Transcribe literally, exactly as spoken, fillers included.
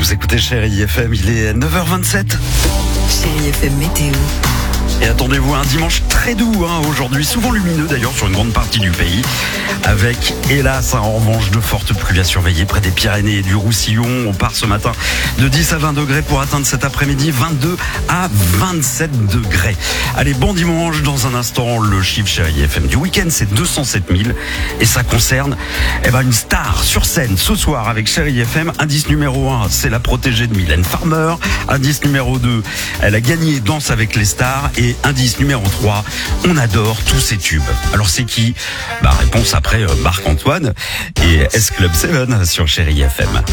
Vous écoutez Chérie F M, il est neuf heures vingt-sept. Chérie F M météo. Et attendez-vous à un dimanche très doux hein, aujourd'hui, souvent lumineux d'ailleurs sur une grande partie du pays, avec hélas hein, en revanche de fortes pluies à surveiller près des Pyrénées et du Roussillon. On part ce matin de dix à vingt degrés pour atteindre cet après-midi vingt-deux à vingt-sept degrés. Allez, bon dimanche. Dans un instant, le chiffre Chérie F M du week-end, c'est deux cent sept mille et ça concerne eh ben, une star sur scène ce soir avec Chérie F M. Indice numéro un, c'est la protégée de Mylène Farmer. Indice numéro deux, elle a gagné Danse avec les stars. Et indice numéro trois, on adore tous ces tubes. Alors c'est qui? Bah réponse après euh, Marc-Antoine et S Club sept sur Chérie F M.